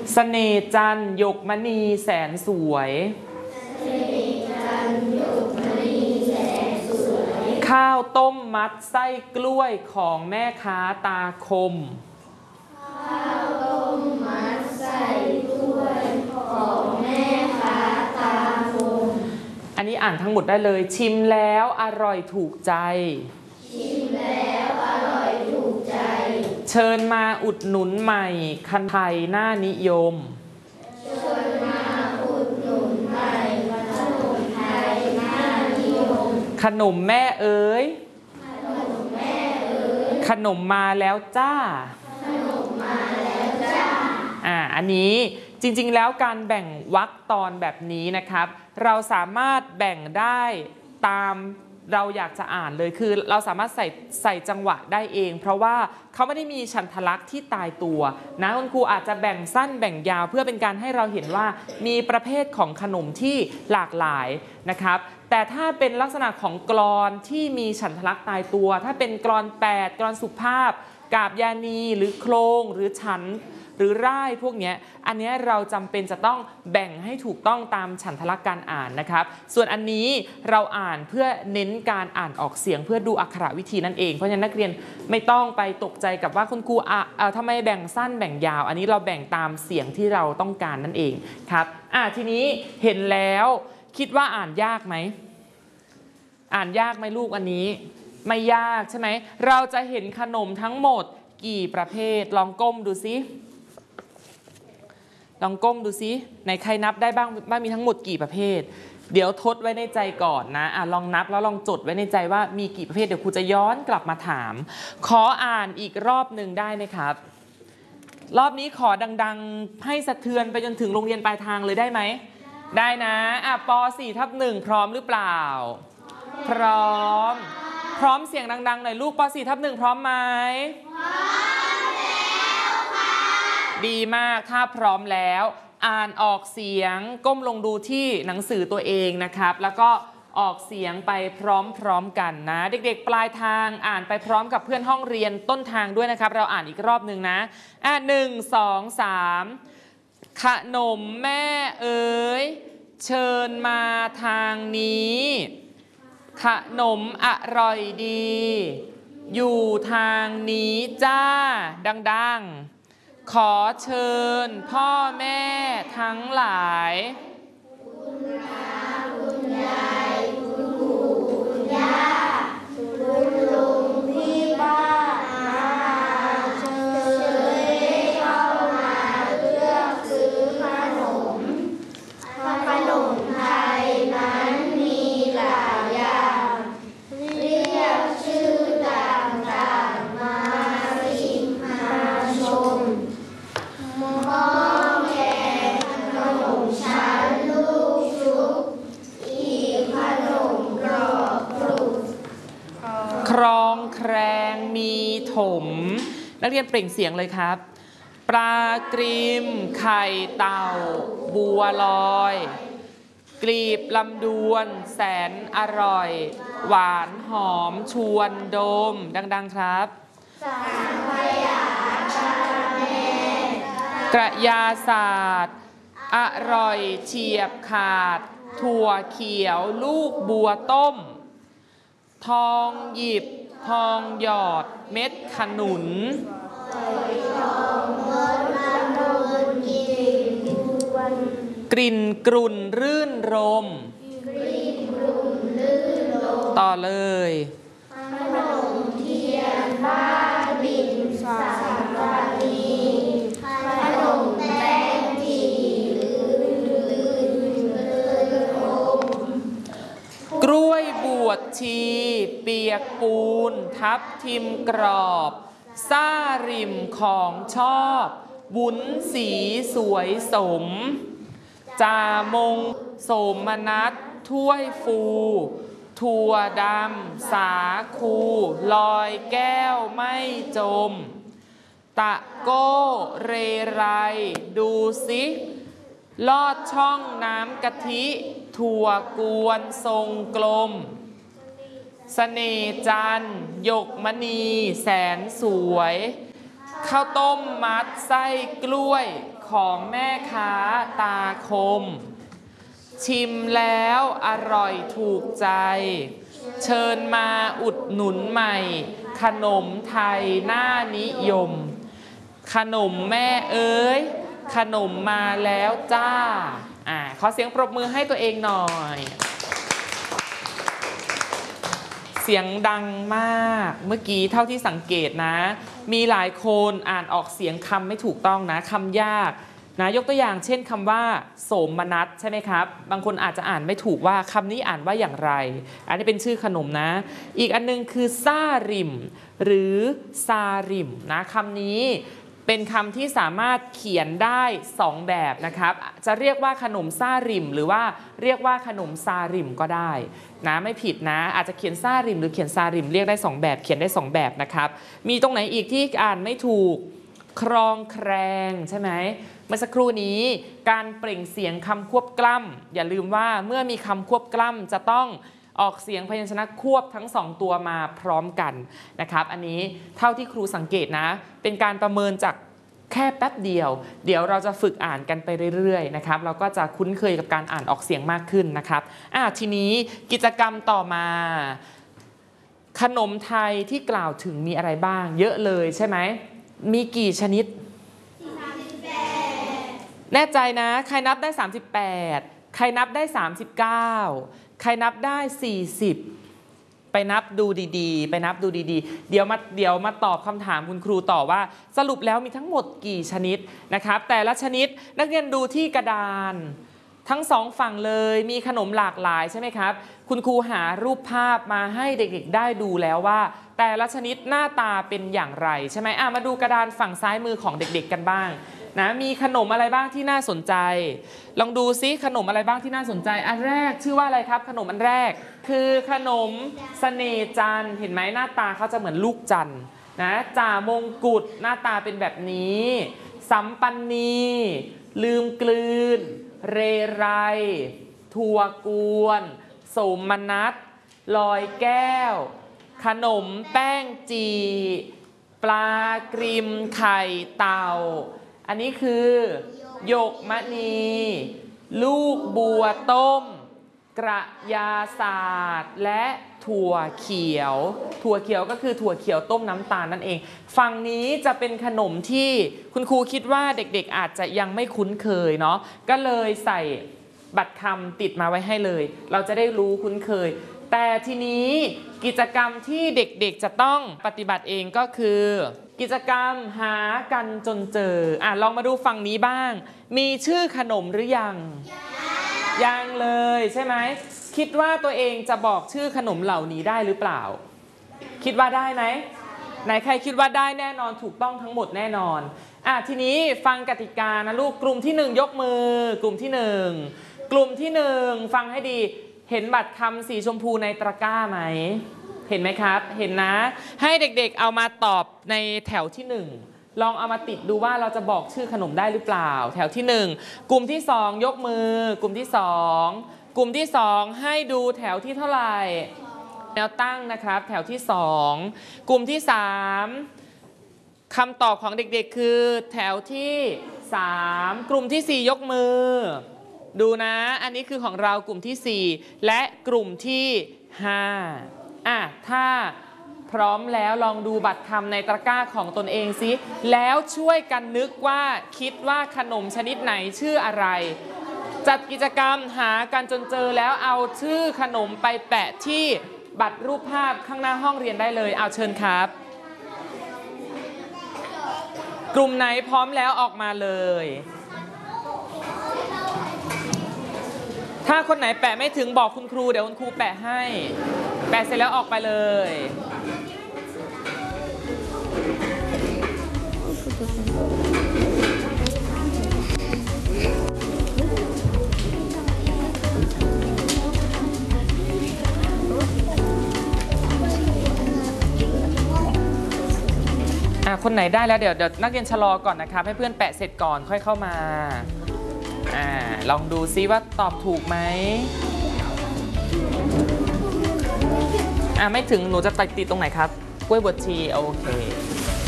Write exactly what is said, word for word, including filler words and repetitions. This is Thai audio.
เสน่ห์จันทร์หยกมณีแสนสวยข้าวต้มมัดไส้กล้วยของแม่ค้าตาคมข้าวต้มมัดไส้กล้วยของแม่ค้าตาคมอันนี้อ่านทั้งหมดได้เลยชิมแล้วอร่อยถูกใจชิมแล้วอร่อยถูกใจเชิญมาอุดหนุนใหม่คันไทยน่านิยมเชิญมาอุดหนุนใหม่ขนมไทยน่านิยมขนมแม่เอ๋ยขนมแม่เอ๋ยขนมมาแล้วจ้าขนมมาแล้วจ้าอ่าอันนี้จริงๆแล้วการแบ่งวรรคตอนแบบนี้นะครับเราสามารถแบ่งได้ตามเราอยากจะอ่านเลยคือเราสามารถใส่ใส่จังหวะได้เองเพราะว่าเขาไม่ได้มีฉันทลักษณ์ที่ตายตัวนะคุณครูอาจจะแบ่งสั้นแบ่งยาวเพื่อเป็นการให้เราเห็นว่ามีประเภทของขนมที่หลากหลายนะครับแต่ถ้าเป็นลักษณะของกลอนที่มีฉันทลักษณ์ตายตัวถ้าเป็นกลอนแปดกลอนสุภาพกาบยานีหรือโครงหรือฉันหรือร่ายพวกนี้อันนี้เราจำเป็นจะต้องแบ่งให้ถูกต้องตามฉันทลักษณ์การอ่านนะครับส่วนอันนี้เราอ่านเพื่อเน้นการอ่านออกเสียงเพื่อดูอักขระวิธีนั่นเองเพราะฉะนั้นนักเรียนไม่ต้องไปตกใจกับว่าคุณครูอ่ะเอ่อทำไมแบ่งสั้นแบ่งยาวอันนี้เราแบ่งตามเสียงที่เราต้องการนั่นเองครับอ่ะทีนี้เห็นแล้วคิดว่าอ่านยากไหมอ่านยากไหมลูกอันนี้ไม่ยากใช่ไหมเราจะเห็นขนมทั้งหมดกี่ประเภทลองก้มดูซิลองก้มดูซิในใครนับได้บ้างว่ามีทั้งหมดกี่ประเภทเดี๋ยวทดไว้ในใจก่อนนะอ่ะลองนับแล้วลองจดไว้ในใจว่ามีกี่ประเภทเดี๋ยวครูจะย้อนกลับมาถามขออ่านอีกรอบหนึ่งได้ไหมครับรอบนี้ขอดังๆให้สะเทือนไปจนถึงโรงเรียนปลายทางเลยได้ไหมได้นะอ่ะป สี่ทับหนึ่งพร้อมหรือเปล่าพร้อมพร้อมเสียงดังๆหน่อยลูกป สี่ทับหนึ่งพร้อมไหมดีมากถ้าพร้อมแล้วอ่านออกเสียงก้มลงดูที่หนังสือตัวเองนะครับแล้วก็ออกเสียงไปพร้อมๆกันนะเด็กๆปลายทางอ่านไปพร้อมกับเพื่อนห้องเรียนต้นทางด้วยนะครับเราอ่านอีกรอบหนึ่งนะอ่ะหนึ่งสองสามขนมแม่เอ๋ยเชิญมาทางนี้ขนมอร่อยดีอยู่ทางนี้จ้าดังๆขอเชิญพ่อแม่ทั้งหลายคุณตาคุณยายคุณปู่คุณย่าคุณลุงที่บ้านมาเชิญเข้ามาเลือกซื้อขนมขนมไทยนั้นมีหลายอย่างเรียกชื่อต่างๆมาชิมมาชมหม้อแกงขนมชั้นลูกชุบอีกขนมกรอบกรุบครองแครงมีถมนักเรียนเปล่งเสียงเลยครับปลากริมไข่เต่าบัวลอยกลีบลำดวนแสนอร่อยหวานหอมชวนดมดังๆครับสังขยาปลาแม่กระยาศาสตร์อร่อยเฉียบขาดถั่วเขียวลูกบัวต้มทองหยิบทองหยอดเม็ดขนุนกลิ่นกรุ่นรื่นรมต่อเลยขนมเทียนบ้าบินสังกะรีขนมแป้งจีกล้วยบวชชีเปียกปูนทับทิมกรอบซ่าริมของชอบวุ้นสีสวยสมจามงโสมนัสถ้วยฟูถั่วดำสาคูลอยแก้วไม่จมตะโก้เรไรดูสิลอดช่องน้ำกะทิถั่วกวนทรงกลมเสน่ห์จันทร์หยกมณีแสนสวยขข้าวต้มมัดไส้กล้วยของแม่ค้าตาคมชิมแล้วอร่อยถูกใจเชิญมาอุดหนุนใหม่ขนมไทยน่านิยมขนมแม่เอ๋ยขนมมาแล้วจ้าอ่าขอเสียงปรบมือให้ตัวเองหน่อยเสียงดังมากเมื่อกี้เท่าที่สังเกตนะมีหลายคนอ่านออกเสียงคำไม่ถูกต้องนะคำยากนะยกตัวอย่างเช่นคำว่าโสมนัสใช่ไหมครับบางคนอาจจะอ่านไม่ถูกว่าคำนี้อ่านว่าอย่างไรอันนี้เป็นชื่อขนมนะอีกอันนึงคือซาริมหรือซาริมนะคำนี้เป็นคำที่สามารถเขียนได้สองแบบนะครับจะเรียกว่าขนมซาริมหรือว่าเรียกว่าขนมซาริมก็ได้นะไม่ผิดนะอาจจะเขียนซาริมหรือเขียนซาริมเรียกได้สองแบบเขียนได้สองแบบนะครับมีตรงไหนอีกที่อ่านไม่ถูกครองแครงใช่ไหมเมื่อสักครู่นี้การเปล่งเสียงคำควบกล้ำอย่าลืมว่าเมื่อมีคำควบกล้ำจะต้องออกเสียงพยัญชนะควบทั้งสองตัวมาพร้อมกันนะครับอันนี้เท่าที่ครูสังเกตนะเป็นการประเมินจากแค่แป๊บเดียวเดี๋ยวเราจะฝึกอ่านกันไปเรื่อยๆนะครับเราก็จะคุ้นเคยกับการอ่านออกเสียงมากขึ้นนะครับอ่ะทีนี้กิจกรรมต่อมาขนมไทยที่กล่าวถึงมีอะไรบ้างเยอะเลยใช่ไหมมีกี่ชนิดแน่ใจนะใครนับได้สามสิบแปดใครนับได้สามสิบเก้าใครนับได้สี่สิบไปนับดูดีๆไปนับดูดีๆเดี๋ยวมาเดี๋ยวมาตอบคำถามคุณครูต่อว่าสรุปแล้วมีทั้งหมดกี่ชนิดนะครับแต่ละชนิดนักเรียนดูที่กระดานทั้งสองฝั่งเลยมีขนมหลากหลายใช่ไหมครับคุณครูหารูปภาพมาให้เด็กๆได้ดูแล้วว่าแต่ละชนิดหน้าตาเป็นอย่างไรใช่ไหมอ่ะมาดูกระดานฝั่งซ้ายมือของเด็กๆกันบ้างนะมีขนมอะไรบ้างที่น่าสนใจลองดูซิขนมอะไรบ้างที่น่าสนใจอันแรกชื่อว่าอะไรครับขนมอันแรกคือขนมเสน่ห์จันทร์เห็นไหมหน้าตาเขาจะเหมือนลูกจันทร์นะจ่ามงกุฎหน้าตาเป็นแบบนี้สัมปันนีลืมกลืนเรไรถั่วกวนโสมนัสลอยแก้วขนมแป้งจีปลากริมไข่เต่าอันนี้คือหยกมณีลูกบัวต้มกระยาศาสตร์และถั่วเขียวถั่วเขียวก็คือถั่วเขียวต้มน้ำตาลนั่นเองฝั่งนี้จะเป็นขนมที่คุณครูคิดว่าเด็กๆอาจจะยังไม่คุ้นเคยเนาะก็เลยใส่บัตรคำติดมาไว้ให้เลยเราจะได้รู้คุ้นเคยแต่ทีนี้กิจกรรมที่เด็กๆจะต้องปฏิบัติเองก็คือกิจกรรมหากันจนเจออ่ะลองมาดูฝั่งนี้บ้างมีชื่อขนมหรือยังยังเลยใช่ไหมคิดว่าตัวเองจะบอกชื่อขนมเหล่านี้ได้หรือเปล่าคิดว่าได้ไหมไหนใครคิดว่าได้แน่นอนถูกต้องทั้งหมดแน่นอนอ่ะทีนี้ฟังกติกานะลูกกลุ่มที่หนึ่งยกมือกลุ่มที่หนึ่งกลุ่มที่หนึ่งฟังให้ดีเห็นบัตรคำสีชมพูในตะกร้าไหมเห็นไหมครับเห็นนะให้เด็กๆเอามาตอบในแถวที่หนึ่งลองเอามาติดดูว่าเราจะบอกชื่อขนมได้หรือเปล่าแถวที่หนึ่งกลุ่มที่สองยกมือกลุ่มที่สองกลุ่มที่สองให้ดูแถวที่เท่าไหร่แนวตั้งนะครับแถวที่สองกลุ่มที่สามคำตอบของเด็กๆคือแถวที่สามกลุ่มที่สี่ยกมือดูนะอันนี้คือของเรากลุ่มที่สี่และกลุ่มที่ห้าอ่ะถ้าพร้อมแล้วลองดูบัตรคำในตะกร้าของตนเองสิแล้วช่วยกันนึกว่าคิดว่าขนมชนิดไหนชื่ออะไรจัดกิจกรรมหากันจนเจอแล้วเอาชื่อขนมไปแปะที่บัตรรูปภาพข้างหน้าห้องเรียนได้เลยเอาเชิญครับกลุ่มไหนพร้อมแล้วออกมาเลยถ้าคนไหนแปะไม่ถึงบอกคุณครูเดี๋ยวคุณครูแปะให้แปะเสร็จแล้วออกไปเลยคนไหนได้แล้วเดี๋ยวเดี๋ยวนักเรียนชะลอก่อนนะครับให้เพื่อนแปะเสร็จก่อนค่อยเข้ามาอ่าลองดูซิว่าตอบถูกไหมอ่าไม่ถึงหนูจะติดติดตรงไหนครับกล้วยบวชชีโอเค